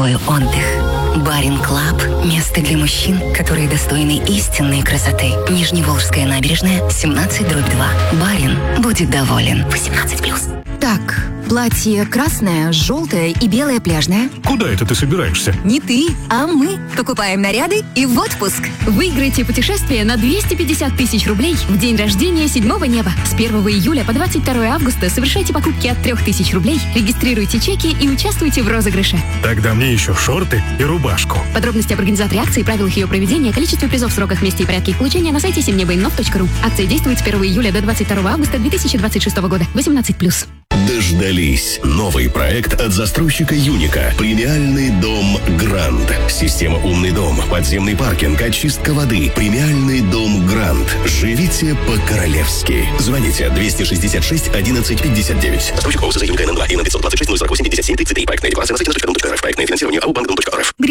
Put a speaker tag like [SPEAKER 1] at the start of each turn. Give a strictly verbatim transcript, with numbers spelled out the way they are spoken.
[SPEAKER 1] мужской отдых. Барин Клаб – место для мужчин, которые достойны истинной красоты. Нижневолжская набережная, семнадцать дробь два. Барин будет доволен. восемнадцать плюс.
[SPEAKER 2] Так, платье красное, желтое и белое пляжное.
[SPEAKER 3] Куда это ты собираешься?
[SPEAKER 2] Не ты, а мы. Покупаем наряды и в отпуск.
[SPEAKER 4] Выиграйте путешествие на двести пятьдесят тысяч рублей в день рождения седьмого неба. С первого июля по двадцать второе августа совершайте покупки от трех тысяч рублей, регистрируйте чеки и участвуйте в розыгрыше.
[SPEAKER 3] Тогда мне еще шорты и рубашку.
[SPEAKER 4] Подробности об организаторе акции, правилах ее проведения, количестве призов, сроках, месте и порядке их получения на сайте семнебоиннов точка ру. Акция действует с первого июля до двадцать второго августа две тысячи двадцать шестого года. восемнадцать плюс.
[SPEAKER 5] Дождались. Новый проект от застройщика Юника. Премиальный дом Гранд. Система «Умный дом», подземный паркинг, очистка воды. Премиальный дом Гранд. Живите по-королевски. Звоните двести шестьдесят шесть одиннадцать пятьдесят девять. Застройщик ОСЗ Юника эн эн два и на пятьсот двадцать шесть ноль сорок восемь пятьдесят семь тридцать три. Проектная декларация на сайте дом точка рф. Проектное финансирование АО Банк Дом точка рф.